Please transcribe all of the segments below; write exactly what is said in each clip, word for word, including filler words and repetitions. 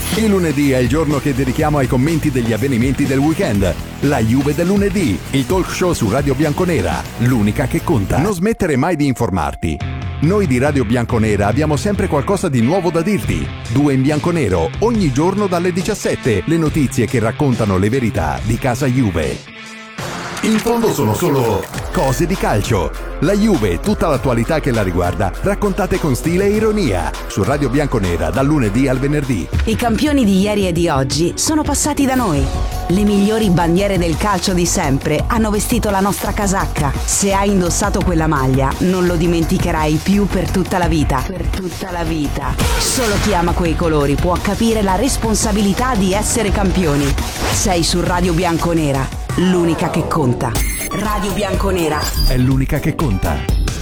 Il lunedì è il giorno che dedichiamo ai commenti degli avvenimenti del weekend. La Juve del lunedì, il talk show su Radio Bianconera, l'unica che conta. Non smettere mai di informarti. Noi di Radio Bianconera abbiamo sempre qualcosa di nuovo da dirti. Due in bianconero, ogni giorno dalle diciassette, le notizie che raccontano le verità di casa Juve. In fondo sono solo cose di calcio. La Juve e tutta l'attualità che la riguarda, raccontate con stile e ironia, su Radio Bianconera dal lunedì al venerdì. I campioni di ieri e di oggi sono passati da noi. Le migliori bandiere del calcio di sempre hanno vestito la nostra casacca. Se hai indossato quella maglia, non lo dimenticherai più per tutta la vita. Per tutta la vita. Solo chi ama quei colori può capire la responsabilità di essere campioni. Sei su Radio Bianconera, l'unica che conta. Radio Bianconera è l'unica che conta.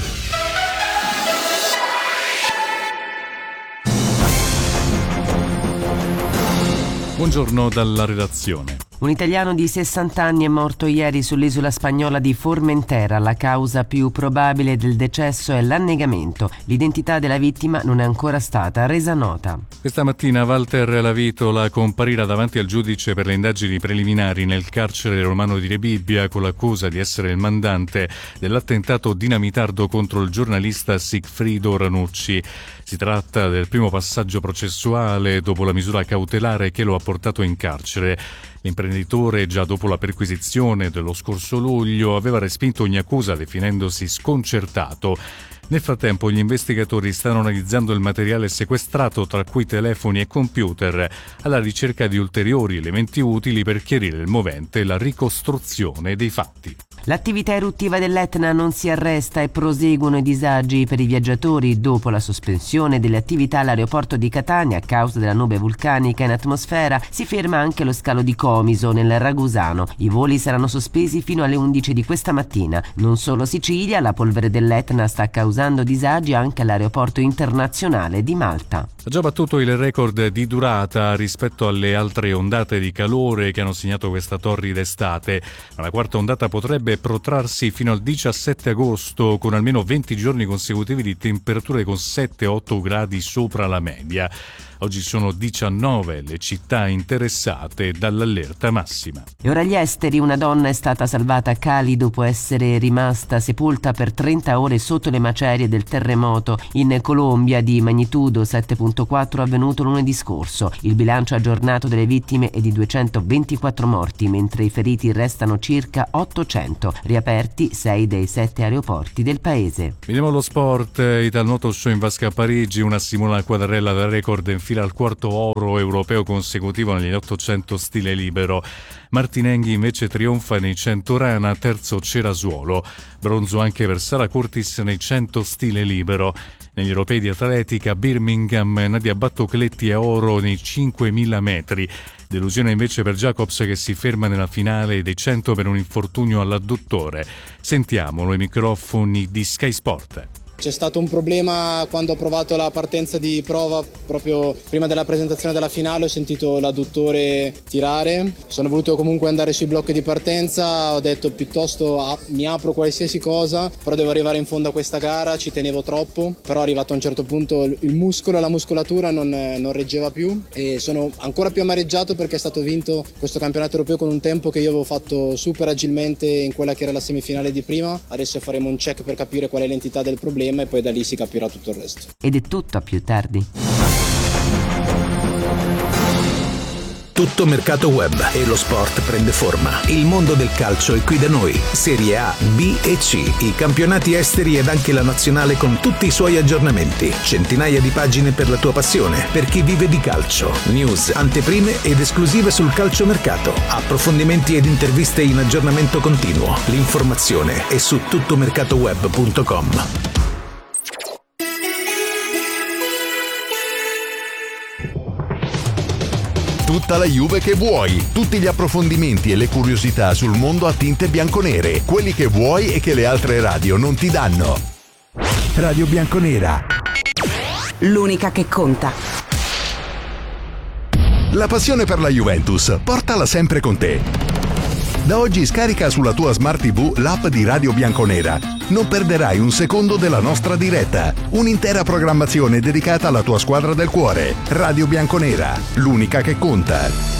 Buongiorno dalla redazione. Un italiano di sessanta anni è morto ieri sull'isola spagnola di Formentera. La causa più probabile del decesso è l'annegamento. L'identità della vittima non è ancora stata resa nota. Questa mattina Walter Lavitola comparirà davanti al giudice per le indagini preliminari nel carcere romano di Rebibbia con l'accusa di essere il mandante dell'attentato dinamitardo contro il giornalista Sigfrido Ranucci. Si tratta del primo passaggio processuale dopo la misura cautelare che lo ha portato in carcere. L'imprenditore, già dopo la perquisizione dello scorso luglio, aveva respinto ogni accusa definendosi sconcertato. Nel frattempo gli investigatori stanno analizzando il materiale sequestrato, tra cui telefoni e computer, alla ricerca di ulteriori elementi utili per chiarire il movente e la ricostruzione dei fatti. L'attività eruttiva dell'Etna non si arresta e proseguono i disagi per i viaggiatori dopo la sospensione delle attività all'aeroporto di Catania a causa della nube vulcanica in atmosfera. Si ferma anche lo scalo di Comiso nel Ragusano. I voli saranno sospesi fino alle undici di questa mattina. Non solo Sicilia, la polvere dell'Etna sta causando disagi anche all'aeroporto internazionale di Malta. Ha già battuto il record di durata rispetto alle altre ondate di calore che hanno segnato questa torrida estate, ma la quarta ondata potrebbe protrarsi fino al diciassette agosto con almeno venti giorni consecutivi di temperature con sette otto gradi sopra la media. Oggi sono diciannove le città interessate dall'allerta massima. E ora gli esteri. Una donna è stata salvata a Cali dopo essere rimasta sepolta per trenta ore sotto le macerie del terremoto in Colombia di magnitudo sette virgola quattro avvenuto lunedì scorso. Il bilancio aggiornato delle vittime è di duecentoventiquattro morti, mentre i feriti restano circa ottocento. Riaperti sei dei sette aeroporti del paese. Vediamo lo sport. Italnuoto show in vasca a Parigi. Una Simona Quadarella da record in fila al quarto oro europeo consecutivo negli ottocento stile libero. Martinenghi invece trionfa nei cento rana, terzo Cerasuolo. Bronzo anche per Sara Curtis nei cento stile libero. Negli europei di atletica Birmingham, Nadia Battocletti è oro nei cinquemila metri. Delusione invece per Jacobs che si ferma nella finale dei cento per un infortunio all'adduttore. Sentiamolo ai microfoni di Sky Sport. C'è stato un problema quando ho provato la partenza di prova, proprio prima della presentazione della finale ho sentito l'adduttore tirare, sono voluto comunque andare sui blocchi di partenza, ho detto piuttosto ah, mi apro qualsiasi cosa, però devo arrivare in fondo a questa gara, ci tenevo troppo, però arrivato a un certo punto il muscolo e la muscolatura non, non reggeva più e sono ancora più amareggiato perché è stato vinto questo campionato europeo con un tempo che io avevo fatto super agilmente in quella che era la semifinale di prima. Adesso faremo un check per capire qual è l'entità del problema e poi da lì si capirà tutto il resto. Ed è tutto a più tardi. Tutto mercato web e lo sport prende forma. Il mondo del calcio è qui da noi. Serie A, B e C, i campionati esteri ed anche la nazionale con tutti i suoi aggiornamenti. Centinaia di pagine per la tua passione, per chi vive di calcio. News, anteprime ed esclusive sul calciomercato. Approfondimenti ed interviste in aggiornamento continuo. L'informazione è su tuttomercatoweb punto com. Tutta la Juve che vuoi, tutti gli approfondimenti e le curiosità sul mondo a tinte bianconere, quelli che vuoi e che le altre radio non ti danno. Radio Bianconera, l'unica che conta. La passione per la Juventus, portala sempre con te. Da oggi scarica sulla tua Smart ti vu l'app di Radio Bianconera. Non perderai un secondo della nostra diretta. Un'intera programmazione dedicata alla tua squadra del cuore. Radio Bianconera, l'unica che conta.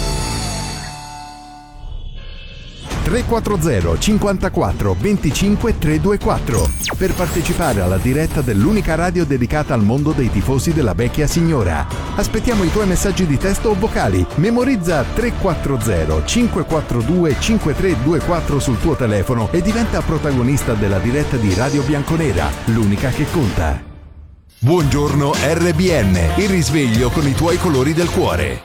tre quattro zero cinquantaquattro venticinque trecentoventiquattro per partecipare alla diretta dell'unica radio dedicata al mondo dei tifosi della vecchia signora. Aspettiamo i tuoi messaggi di testo o vocali. Memorizza tre quattro zero cinque quattro due cinque tre due quattro sul tuo telefono e diventa protagonista della diretta di Radio Bianconera, l'unica che conta. Buongiorno R B N, il risveglio con i tuoi colori del cuore.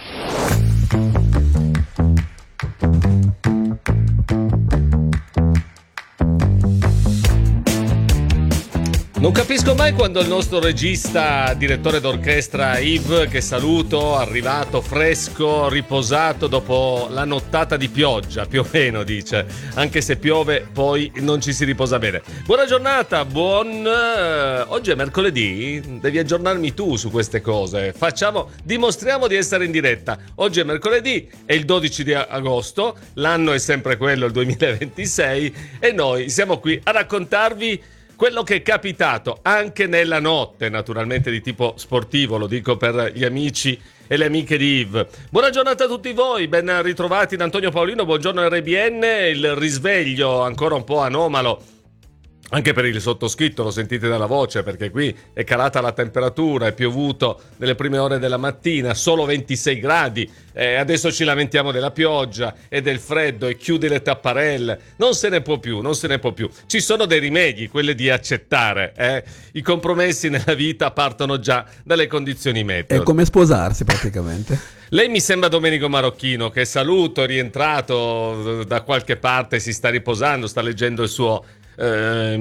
Non capisco mai quando il nostro regista, direttore d'orchestra Yves, che saluto, arrivato fresco, riposato dopo la nottata di pioggia, più o meno dice, anche se piove poi non ci si riposa bene. Buona giornata, buon... Oggi è mercoledì, devi aggiornarmi tu su queste cose. Facciamo, dimostriamo di essere in diretta. Oggi è mercoledì, è il dodici di agosto, l'anno è sempre quello, il duemilaventisei, e noi siamo qui a raccontarvi quello che è capitato anche nella notte, naturalmente di tipo sportivo, lo dico per gli amici e le amiche di Yves. Buona giornata a tutti voi, ben ritrovati da Antonio Paolino, buongiorno R B N, il risveglio ancora un po' anomalo. Anche per il sottoscritto, lo sentite dalla voce, perché qui è calata la temperatura, è piovuto nelle prime ore della mattina, solo ventisei gradi, eh, adesso ci lamentiamo della pioggia e del freddo e chiudi le tapparelle, non se ne può più, non se ne può più. Ci sono dei rimedi, quelli di accettare, eh? I compromessi nella vita partono già dalle condizioni meteo. È come sposarsi praticamente. Lei mi sembra Domenico Marocchino, che saluto, rientrato da qualche parte, si sta riposando, sta leggendo il suo... Eh,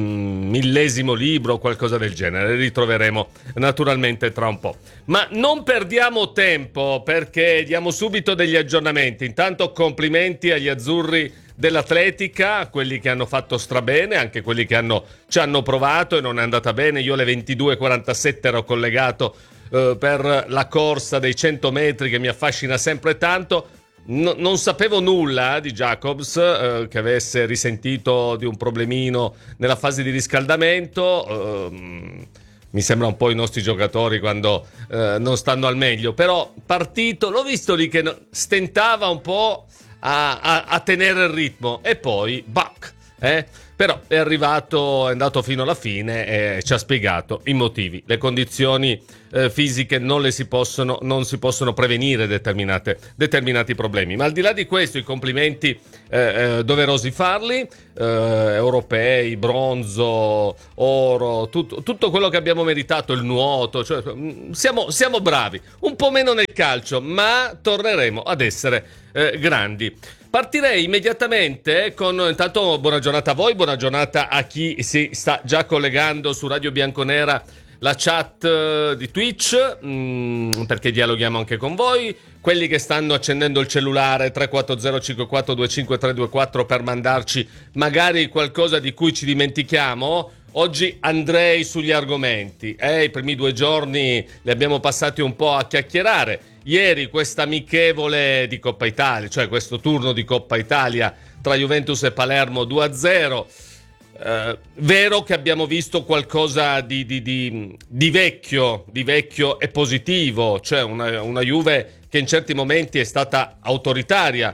millesimo libro o qualcosa del genere. Ritroveremo naturalmente tra un po', ma non perdiamo tempo, perché diamo subito degli aggiornamenti. Intanto complimenti agli azzurri dell'atletica, quelli che hanno fatto strabene, anche quelli che hanno, ci hanno provato e non è andata bene. Io alle ventidue e quarantasette ero collegato eh, per la corsa dei cento metri, che mi affascina sempre tanto. No, non sapevo nulla di Jacobs, eh, che avesse risentito di un problemino nella fase di riscaldamento. Eh, mi sembra un po' i nostri giocatori quando eh, non stanno al meglio. Però partito, l'ho visto lì che stentava un po' a, a, a tenere il ritmo e poi back, eh? Però è arrivato, è andato fino alla fine e ci ha spiegato i motivi. Le condizioni eh, fisiche non le si possono, non si possono prevenire determinate, determinati problemi. Ma al di là di questo, i complimenti eh, eh, doverosi farli, eh, europei, bronzo, oro, tutto, tutto quello che abbiamo meritato, il nuoto, cioè, siamo, siamo bravi, un po' meno nel calcio, ma torneremo ad essere eh, grandi. Partirei immediatamente con, intanto buona giornata a voi, buona giornata a chi si sta già collegando su Radio Bianconera, la chat di Twitch, mh, perché dialoghiamo anche con voi, quelli che stanno accendendo il cellulare tre quattro zero cinque quattro due cinque tre due quattro per mandarci magari qualcosa di cui ci dimentichiamo. Oggi andrei sugli argomenti, eh, i primi due giorni li abbiamo passati un po' a chiacchierare. Ieri questa amichevole di Coppa Italia, cioè questo turno di Coppa Italia tra Juventus e Palermo due a zero, eh, vero che abbiamo visto qualcosa di, di, di, di vecchio, di vecchio e positivo, cioè una, una Juve che in certi momenti è stata autoritaria.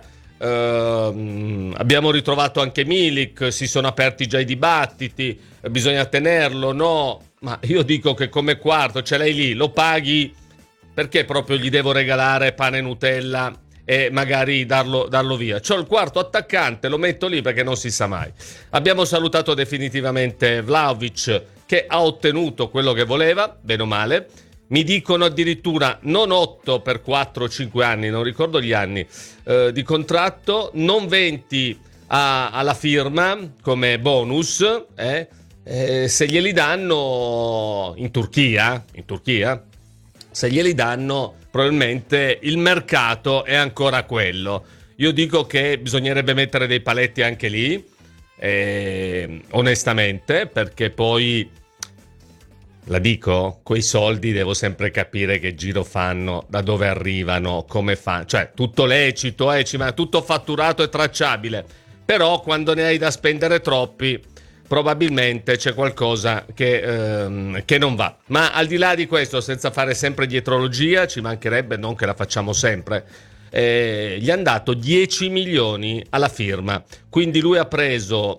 Uh, abbiamo ritrovato anche Milik, si sono aperti già i dibattiti, bisogna tenerlo, no? Ma io dico che come quarto, ce l'hai lì, lo paghi, perché proprio gli devo regalare pane e Nutella e magari darlo, darlo via? C'ho il quarto attaccante, lo metto lì perché non si sa mai. Abbiamo salutato definitivamente Vlahovic, che ha ottenuto quello che voleva, bene o male. Mi dicono addirittura non otto per quattro o cinque anni, non ricordo gli anni, eh, di contratto, non venti a, alla firma come bonus, eh, eh, se glieli danno in Turchia, in Turchia, se glieli danno probabilmente il mercato è ancora quello. Io dico che bisognerebbe mettere dei paletti anche lì, eh, onestamente, perché poi... La dico? Quei soldi devo sempre capire che giro fanno, da dove arrivano, come fanno. Cioè, tutto lecito, eh, ma tutto fatturato e tracciabile. Però quando ne hai da spendere troppi, probabilmente c'è qualcosa che, ehm, che non va. Ma al di là di questo, senza fare sempre dietrologia, ci mancherebbe, non che la facciamo sempre, eh, gli hanno dato dieci milioni alla firma. Quindi lui ha preso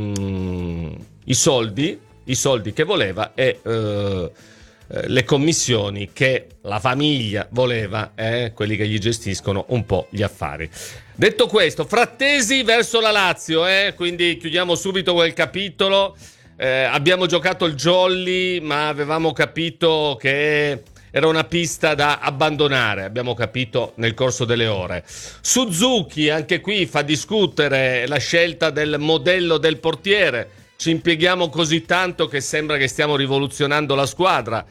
mm, i soldi... i soldi che voleva e eh, le commissioni che la famiglia voleva, eh, quelli che gli gestiscono un po' gli affari. Detto questo, Frattesi verso la Lazio, eh, quindi chiudiamo subito quel capitolo. Eh, abbiamo giocato il jolly, ma avevamo capito che era una pista da abbandonare, abbiamo capito nel corso delle ore. Suzuki, anche qui fa discutere la scelta del modello del portiere. Ci impieghiamo così tanto che sembra che stiamo rivoluzionando la squadra.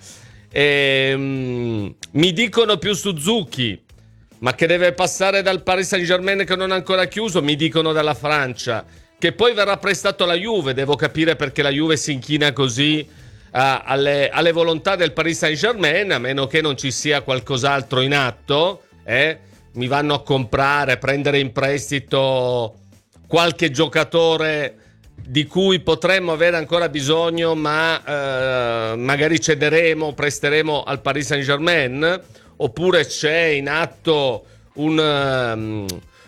E, um, mi dicono più Suzuki, ma che deve passare dal Paris Saint-Germain che non ha ancora chiuso. Mi dicono dalla Francia, che poi verrà prestato alla Juve. Devo capire perché la Juve si inchina così uh, alle, alle volontà del Paris Saint-Germain, a meno che non ci sia qualcos'altro in atto. Eh? Mi vanno a comprare, prendere in prestito qualche giocatore di cui potremmo avere ancora bisogno, ma eh, magari cederemo, presteremo al Paris Saint-Germain, oppure c'è in atto un, um,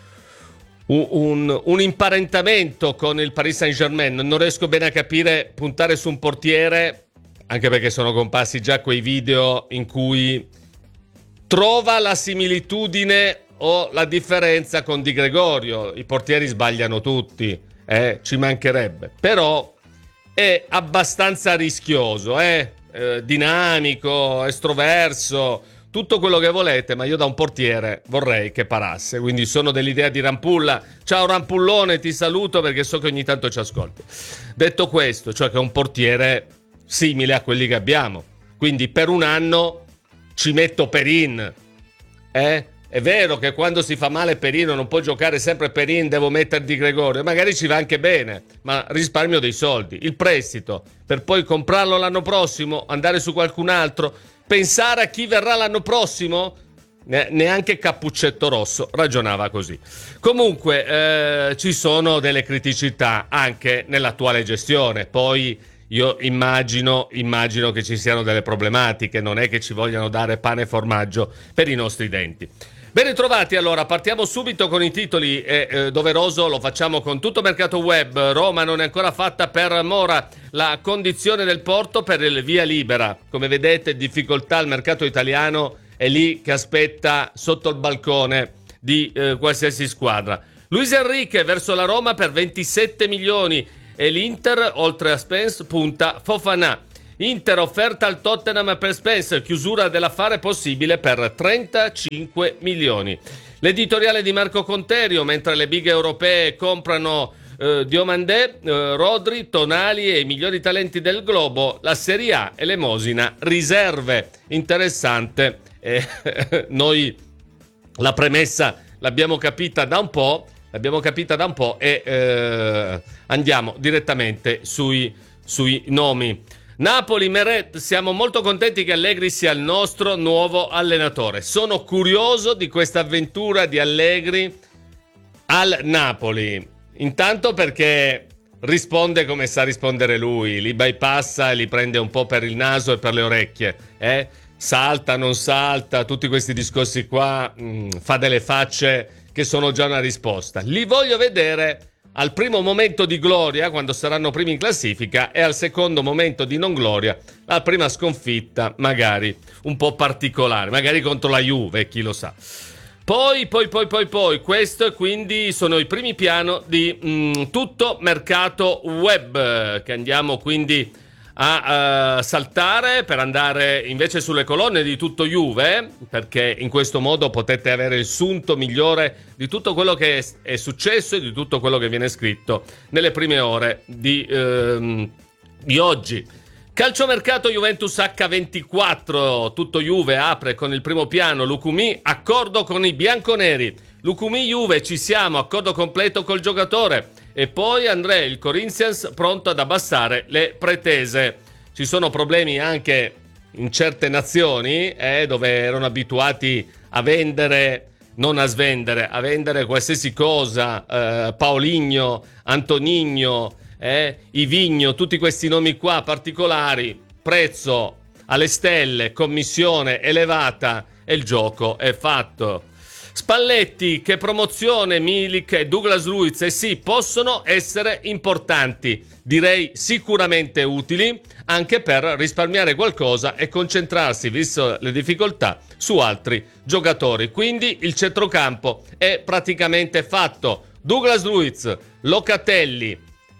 un, un, un imparentamento con il Paris Saint-Germain. Non riesco bene a capire, puntare su un portiere, anche perché sono comparsi già quei video in cui trova la similitudine o la differenza con Di Gregorio. I portieri sbagliano tutti. Eh, ci mancherebbe, però è abbastanza rischioso, eh? Eh, dinamico, estroverso, tutto quello che volete, ma io da un portiere vorrei che parasse, quindi sono dell'idea di Rampulla. Ciao Rampullone, ti saluto perché so che ogni tanto ci ascolti. Detto questo, cioè che è un portiere simile a quelli che abbiamo, quindi per un anno ci metto Perin, eh? È vero che quando si fa male Perino non può giocare sempre Perin, devo mettere Di Gregorio, magari ci va anche bene, ma risparmio dei soldi, il prestito, per poi comprarlo l'anno prossimo, andare su qualcun altro, pensare a chi verrà l'anno prossimo, ne- neanche Cappuccetto Rosso ragionava così. Comunque eh, ci sono delle criticità anche nell'attuale gestione, poi io immagino, immagino che ci siano delle problematiche, non è che ci vogliano dare pane e formaggio per i nostri denti. Ben ritrovati, allora partiamo subito con i titoli, è eh, doveroso, lo facciamo con tutto mercato web. Roma non è ancora fatta per Mora, la condizione del Porto per il via libera. Come vedete, difficoltà al mercato italiano, è lì che aspetta sotto il balcone di eh, qualsiasi squadra. Luis Enrique verso la Roma per ventisette milioni e l'Inter, oltre a Spence, punta Fofana. Inter offerta al Tottenham per Spence, chiusura dell'affare possibile per trentacinque milioni. L'editoriale di Marco Conterio, mentre le big europee comprano eh, Diomandé, eh, Rodri, Tonali e i migliori talenti del globo, la Serie A elemosina riserve. Interessante, eh, noi la premessa l'abbiamo capita da un po', l'abbiamo capita da un po' e eh, andiamo direttamente sui, sui nomi. Napoli, Meret, siamo molto contenti che Allegri sia il nostro nuovo allenatore. Sono curioso di questa avventura di Allegri al Napoli. Intanto perché risponde come sa rispondere lui, li bypassa e li prende un po' per il naso e per le orecchie. Eh? Salta, non salta, tutti questi discorsi qua, mh, fa delle facce che sono già una risposta. Li voglio vedere al primo momento di gloria, quando saranno primi in classifica, e al secondo momento di non gloria, la prima sconfitta magari un po' particolare, magari contro la Juve, chi lo sa. Poi, poi, poi, poi, poi, questo quindi sono i primi piano di mh, tutto mercato web, che andiamo quindi a uh, saltare per andare invece sulle colonne di tutto Juve, perché in questo modo potete avere il sunto migliore di tutto quello che è, è successo e di tutto quello che viene scritto nelle prime ore di, uh, di oggi. Calciomercato Juventus acca ventiquattro, tutto Juve apre con il primo piano, Lucumí, accordo con i bianconeri. Lucumí Juve, ci siamo, accordo completo col giocatore. E poi André, il Corinthians, pronto ad abbassare le pretese. ci sono problemi anche in certe nazioni eh, dove erano abituati a vendere, non a svendere, a vendere qualsiasi cosa, eh, Paulinho, Antonino, eh, Ivigno, tutti questi nomi qua particolari, prezzo alle stelle, commissione elevata e il gioco è fatto. Spalletti, che promozione, Milik e Douglas Luiz, e sì, possono essere importanti, direi sicuramente utili, anche per risparmiare qualcosa e concentrarsi, visto le difficoltà, su altri giocatori. Quindi il centrocampo è praticamente fatto. Douglas Luiz, Locatelli,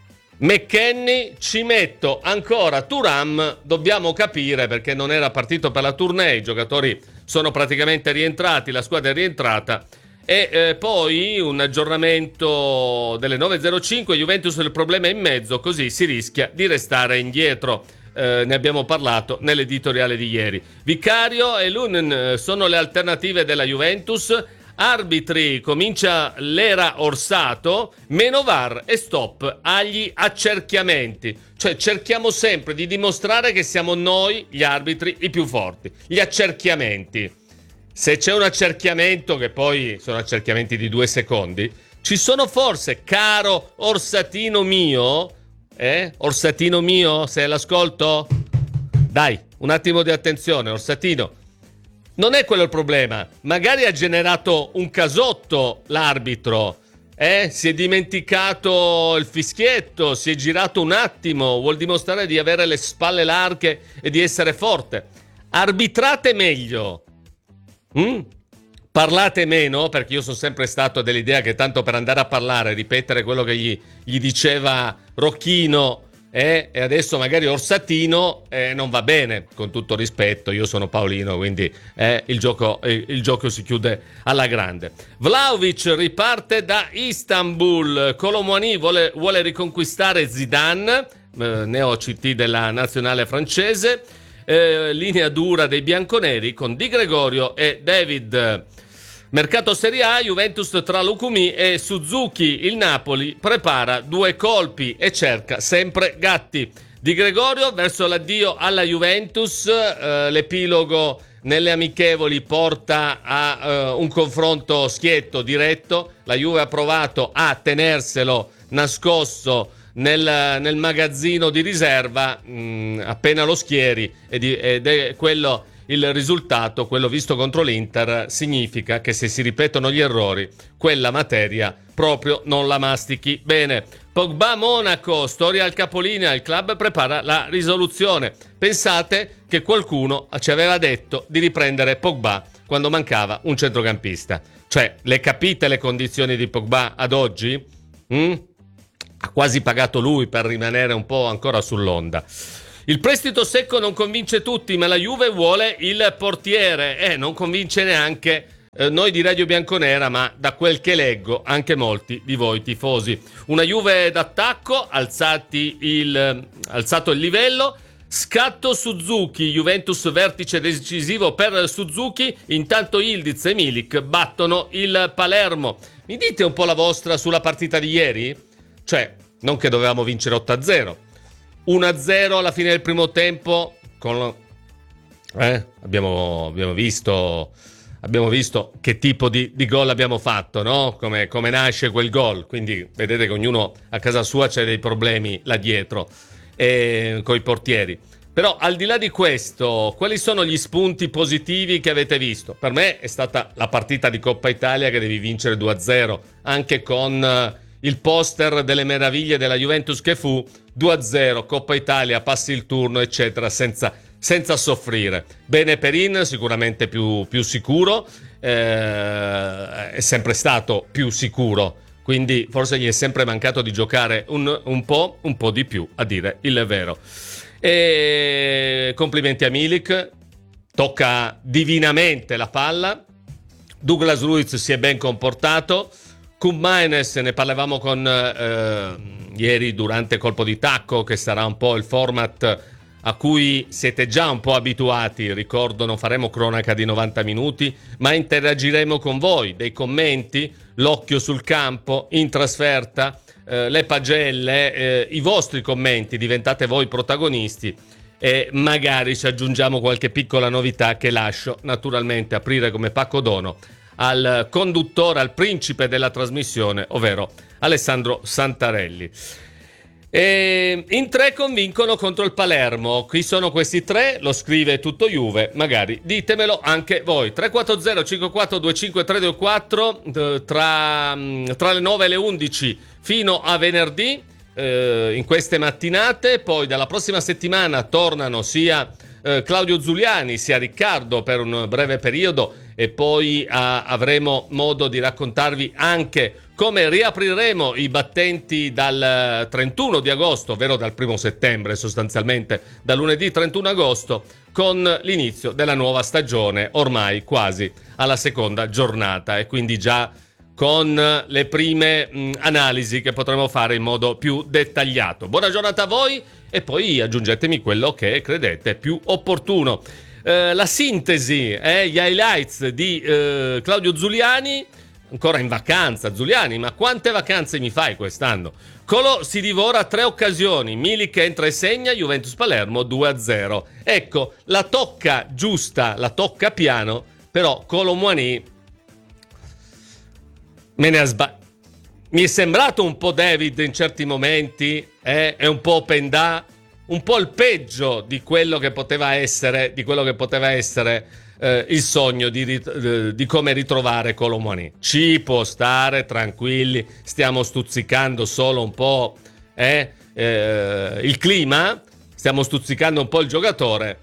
McKennie, ci metto ancora Thuram, dobbiamo capire perché non era partito per la tournée, i giocatori sono praticamente rientrati, la squadra è rientrata. E eh, poi un aggiornamento delle nove e zero cinque, Juventus il problema è in mezzo, così si rischia di restare indietro. Eh, ne abbiamo parlato nell'editoriale di ieri. Vicario e Lunin sono le alternative della Juventus. Arbitri, comincia l'era Orsato, meno V A R e stop agli accerchiamenti. Cioè cerchiamo sempre di dimostrare che siamo noi gli arbitri i più forti. Gli accerchiamenti. Se c'è un accerchiamento, che poi sono accerchiamenti di due secondi, ci sono forse, caro Orsatino mio, eh? Orsatino mio, sei all'ascolto? Dai, un attimo di attenzione, Orsatino. Non è quello il problema, magari ha generato un casotto l'arbitro, eh? Si è dimenticato il fischietto, si è girato un attimo, vuol dimostrare di avere le spalle larghe e di essere forte. Arbitrate meglio, mm? Parlate meno, perché io sono sempre stato dell'idea che tanto per andare a parlare, ripetere quello che gli, gli diceva Rocchino, Eh, e adesso magari Orsatino eh, non va bene, con tutto rispetto, io sono Paolino, quindi eh, il, gioco, eh, il gioco si chiude alla grande. Vlahovic riparte da Istanbul, Colomouani vuole, vuole riconquistare Zidane, eh, neo C T della nazionale francese, eh, linea dura dei bianconeri con Di Gregorio e David. Mercato Serie A, Juventus tra Lukumi e Suzuki, il Napoli prepara due colpi e cerca sempre Gatti. Di Gregorio verso l'addio alla Juventus, eh, l'epilogo nelle amichevoli porta a eh, un confronto schietto, diretto. La Juve ha provato a tenerselo nascosto nel, nel magazzino di riserva, mh, appena lo schieri, ed, ed è quello il risultato, quello visto contro l'Inter, significa che se si ripetono gli errori, quella materia proprio non la mastichi bene. Pogba Monaco, storia al capolinea, il club prepara la risoluzione. Pensate che qualcuno ci aveva detto di riprendere Pogba quando mancava un centrocampista. Cioè, le capite le condizioni di Pogba ad oggi? Mm? Ha quasi pagato lui per rimanere un po' ancora sull'onda. Il prestito secco non convince tutti, ma la Juve vuole il portiere. Eh, non convince neanche eh, noi di Radio Bianconera, ma da quel che leggo anche molti di voi tifosi. Una Juve d'attacco, alzati il, alzato il livello. Scatto Suzuki, Juventus vertice decisivo per Suzuki. Intanto Yildiz e Milik battono il Palermo. Mi dite un po' la vostra sulla partita di ieri? Cioè, non che dovevamo vincere otto a zero. uno a zero alla fine del primo tempo, con, eh, abbiamo, abbiamo, visto, abbiamo visto che tipo di, di gol abbiamo fatto, no? Come, come nasce quel gol. Quindi vedete che ognuno a casa sua c'è dei problemi là dietro eh, coi portieri. Però al di là di questo, quali sono gli spunti positivi che avete visto? Per me è stata la partita di Coppa Italia che devi vincere due a zero, anche con il poster delle meraviglie della Juventus che fu due a zero, Coppa Italia, passi il turno, eccetera, senza, senza soffrire. Bene Perin, sicuramente più, più sicuro, eh, è sempre stato più sicuro, quindi forse gli è sempre mancato di giocare un, un po', un po' di più, a dire il vero. E complimenti a Milik, tocca divinamente la palla. Douglas Luiz si è ben comportato. Koopmeiners, ne parlavamo con eh, ieri durante Colpo di Tacco, che sarà un po' il format a cui siete già un po' abituati. Ricordo, non faremo cronaca di novanta minuti, ma interagiremo con voi, dei commenti, l'occhio sul campo, in trasferta, eh, le pagelle, eh, i vostri commenti, diventate voi protagonisti e magari ci aggiungiamo qualche piccola novità che lascio naturalmente aprire come pacco dono al conduttore, al principe della trasmissione, ovvero Alessandro Santarelli. E in tre convincono contro il Palermo. Qui sono questi tre, lo scrive tutto Juve, magari ditemelo anche voi. Tre quattro zero cinque quattro due cinque tre due quattro tra, tra le nove e le undici fino a venerdì eh, in queste mattinate. Poi dalla prossima settimana tornano sia eh, Claudio Zuliani sia Riccardo per un breve periodo, e poi ah, avremo modo di raccontarvi anche come riapriremo i battenti dal trentuno di agosto, ovvero dal primo settembre sostanzialmente, da lunedì trentuno agosto, con l'inizio della nuova stagione, ormai quasi alla seconda giornata, e quindi già con le prime mh, analisi che potremo fare in modo più dettagliato. Buona giornata a voi e poi aggiungetemi quello che credete più opportuno. Eh, la sintesi, eh, gli highlights di eh, Claudio Zuliani, ancora in vacanza Zuliani, ma quante vacanze mi fai quest'anno? Colo si divora tre occasioni, Milik entra e segna, Juventus Palermo due a zero. Ecco, la tocca giusta, la tocca piano, però Kolo Muani me ne ha sbagliato. Mi è sembrato un po' David in certi momenti, eh? È un po' Pendà, un po' il peggio di quello che poteva essere, di quello che poteva essere eh, il sogno di, rit- di come ritrovare Kolo Muani. Ci può stare, tranquilli, stiamo stuzzicando solo un po' eh, eh, il clima, stiamo stuzzicando un po' il giocatore.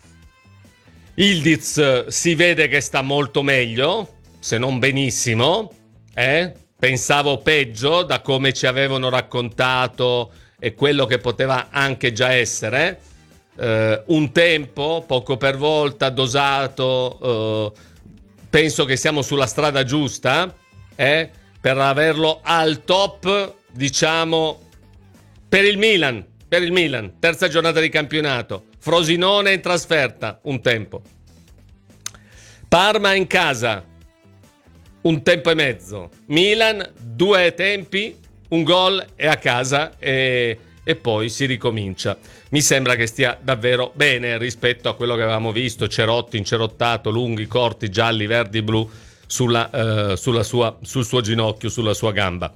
Ildiz si vede che sta molto meglio, se non benissimo, eh? Pensavo peggio da come ci avevano raccontato e quello che poteva anche già essere. Uh, un tempo, poco per volta, dosato, uh, penso che siamo sulla strada giusta eh, per averlo al top, diciamo, per il Milan, per il Milan, terza giornata di campionato, Frosinone in trasferta, un tempo, Parma in casa, un tempo e mezzo, Milan, due tempi, un gol e a casa e... e poi si ricomincia. Mi sembra che stia davvero bene rispetto a quello che avevamo visto, Cerotti incerottato, lunghi, corti, gialli, verdi, blu sulla, uh, sulla sua, sul suo ginocchio, sulla sua gamba.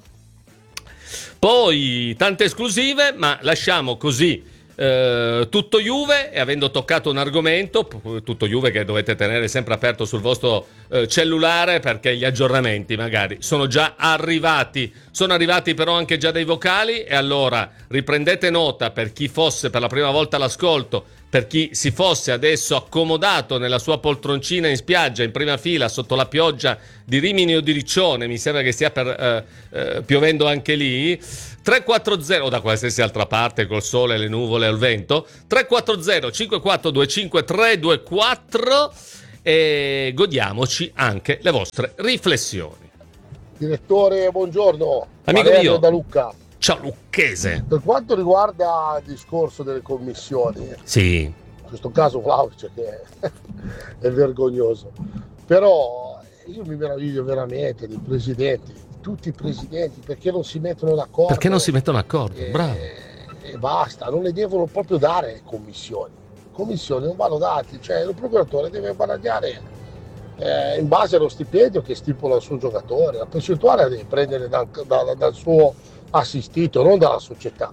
Poi tante esclusive, ma lasciamo così uh, tutto Juve, e avendo toccato un argomento, tutto Juve che dovete tenere sempre aperto sul vostro uh, cellulare, perché gli aggiornamenti magari sono già arrivati. Sono arrivati però anche già dei vocali, e allora riprendete nota per chi fosse per la prima volta all'ascolto, per chi si fosse adesso accomodato nella sua poltroncina in spiaggia, in prima fila, sotto la pioggia di Rimini o di Riccione, mi sembra che stia per, eh, eh, piovendo anche lì, tre quattro zero, o da qualsiasi altra parte, col sole, le nuvole, il vento, tre quattro zero cinque quattro due cinque tre due quattro, e godiamoci anche le vostre riflessioni. Direttore, buongiorno. Amico Valerio mio. da Lucca. Ciao Lucchese. Per quanto riguarda il discorso delle commissioni, Sì. in questo caso Vlahovic che è, è vergognoso, però io mi meraviglio veramente dei presidenti, tutti i presidenti, perché non si mettono d'accordo. Perché non si mettono d'accordo? E, Bravo. e basta, non le devono proprio dare commissioni. Commissioni non vanno date, cioè il procuratore deve baragliare eh, in base allo stipendio che stipula il suo giocatore, la percentuale la deve prendere dal, dal, dal suo assistito, non dalla società.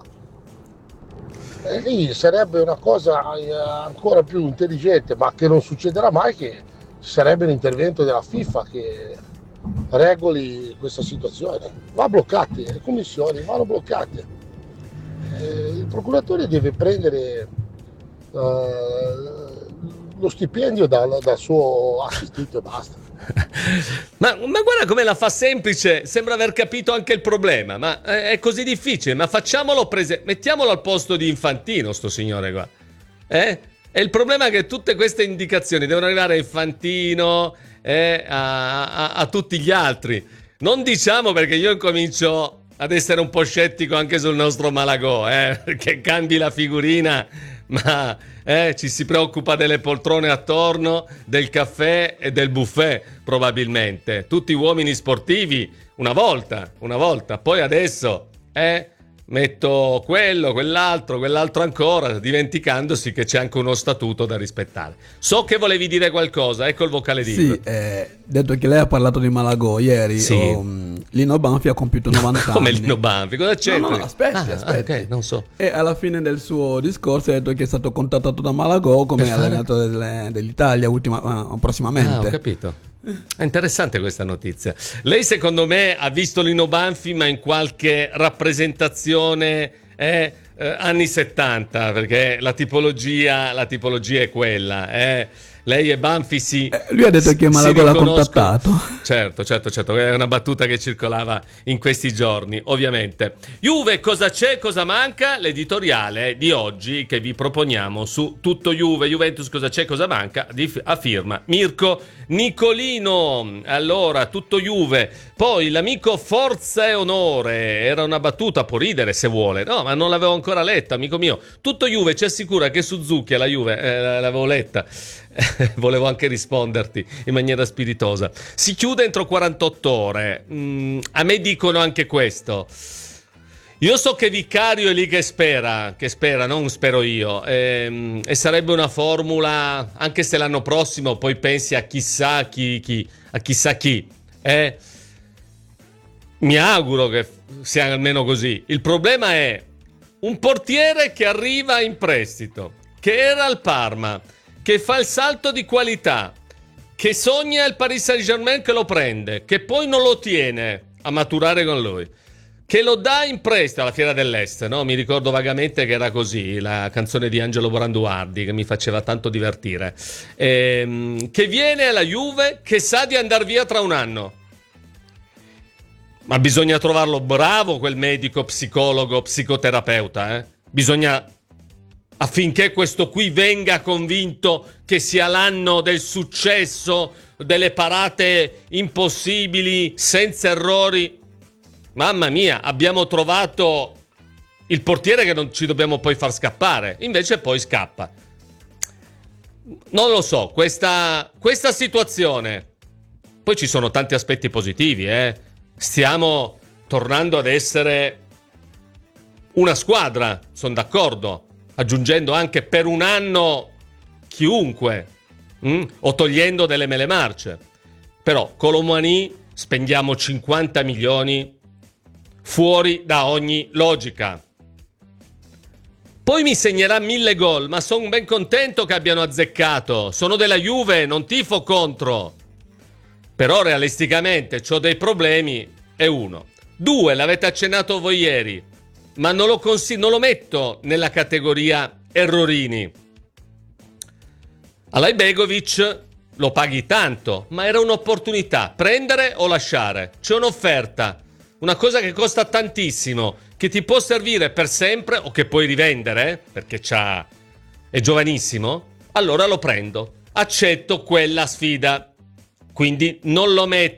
E lì sarebbe una cosa eh, ancora più intelligente, ma che non succederà mai, che sarebbe l'intervento della FIFA che regoli questa situazione. Va bloccate, le commissioni vanno bloccate. Eh, il procuratore deve prendere eh, lo stipendio dal, dal suo assistito e basta. Ma, ma guarda come la fa semplice, sembra aver capito anche il problema, ma è così difficile, ma facciamolo prese- mettiamolo al posto di Infantino sto signore qua, eh? E il problema è che tutte queste indicazioni devono arrivare a Infantino, eh, a, a, a tutti gli altri. Non diciamo, perché io incomincio ad essere un po' scettico anche sul nostro Malagò, eh? Che cambi la figurina, ma eh, ci si preoccupa delle poltrone attorno, del caffè e del buffet probabilmente. Tutti uomini sportivi una volta, una volta, poi adesso eh, metto quello, quell'altro, quell'altro ancora, dimenticandosi che c'è anche uno statuto da rispettare. So che volevi dire qualcosa, ecco il vocale di Sì, eh, detto che lei ha parlato di Malagò ieri, sì. oh, mh, Lino Banfi ha compiuto novanta anni. Come Lino Banfi? Cosa c'entra? No, no, aspetti, ah, aspetti. Ok, non so. E alla fine del suo discorso ha detto che è stato contattato da Malagò come allenatore delle- dell'Italia ultima, uh, prossimamente. Ah, ho capito. È interessante questa notizia. Lei secondo me ha visto Lino Banfi ma in qualche rappresentazione eh, eh, anni settanta, perché la tipologia, la tipologia è quella. Eh. Lei e Banfi si Eh, lui ha detto si- che si Malagò l'ha riconoscono. contattato. Certo, certo, certo, è una battuta che circolava in questi giorni, ovviamente. Juve, cosa c'è, cosa manca? L'editoriale di oggi che vi proponiamo su Tutto Juve, Juventus, cosa c'è, cosa manca, di, a firma Mirko Nicolino. Allora, Tutto Juve, poi l'amico Forza e Onore, era una battuta, può ridere se vuole, no, ma non l'avevo ancora letta, amico mio. Tutto Juve ci assicura che Suzuki alla Juve, eh, l'avevo letta, volevo anche risponderti in maniera spiritosa. Si chiude entro quarantotto ore. Mm, a me dicono anche questo. Io so che Vicario è lì che spera, che spera, non spero io. Ehm, e sarebbe una formula, anche se l'anno prossimo poi pensi a chissà chi, chi a chissà chi. Eh, mi auguro che sia almeno così. Il problema è un portiere che arriva in prestito, che era al Parma, che fa il salto di qualità, che sogna il Paris Saint-Germain che lo prende, che poi non lo tiene a maturare con lui, che lo dà in prestito alla Fiera dell'Est, no? Mi ricordo vagamente che era così, la canzone di Angelo Branduardi, che mi faceva tanto divertire, ehm, che viene alla Juve, che sa di andare via tra un anno. Ma bisogna trovarlo bravo quel medico, psicologo, psicoterapeuta, eh? Bisogna... affinché questo qui venga convinto che sia l'anno del successo, delle parate impossibili, senza errori. Mamma mia, abbiamo trovato il portiere che non ci dobbiamo poi far scappare, invece poi scappa. Non lo so, questa, questa situazione... Poi ci sono tanti aspetti positivi, eh? Stiamo tornando ad essere una squadra, sono d'accordo, aggiungendo anche per un anno chiunque, mh? o togliendo delle mele marce. Però Colomani spendiamo cinquanta milioni fuori da ogni logica. Poi mi segnerà mille gol, ma sono ben contento che abbiano azzeccato. Sono della Juve, non tifo contro. Però realisticamente c'ho dei problemi, è uno. Due, l'avete accennato voi ieri, ma non lo, consi- non lo metto nella categoria errorini. Alajbegovic lo paghi tanto, ma era un'opportunità, prendere o lasciare. C'è un'offerta, una cosa che costa tantissimo, che ti può servire per sempre o che puoi rivendere, perché c'ha... è giovanissimo, allora lo prendo. Accetto quella sfida. Quindi non lo metto